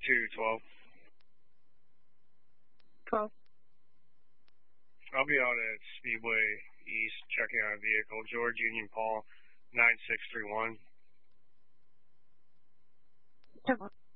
212. 12. I'll be out at Speedway East checking out a vehicle. George Union Paul 9631. 10-1.